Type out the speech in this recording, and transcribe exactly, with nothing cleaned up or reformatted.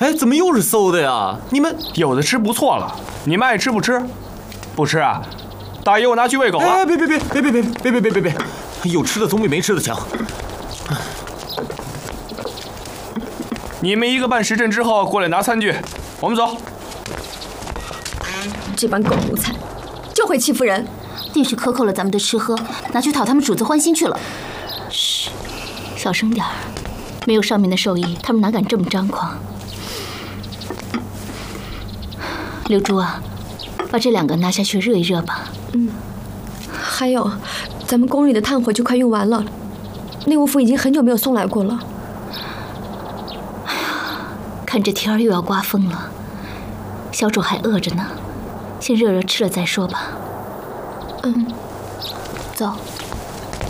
哎，怎么又是馊的呀？你们有的吃不错了，你们爱吃不吃？不吃啊？大爷，我拿去喂狗了。 哎，别别别别别别别别别别别，有吃的总比没吃的强。 你们一个半时辰之后过来拿餐具，我们走。 这帮狗奴才，就会欺负人。 定是克扣了咱们的吃喝，拿去讨他们主子欢心去了。嘘，小声点儿，没有上面的授意，他们哪敢这么张狂？刘珠啊，把这两个拿下去热一热吧。 嗯，还有，咱们宫里的炭火就快用完了，令狐府已经很久没有送来过了。 哎呀，看这天儿又要刮风了，小主还饿着呢，先热热吃了再说吧。 嗯， 走。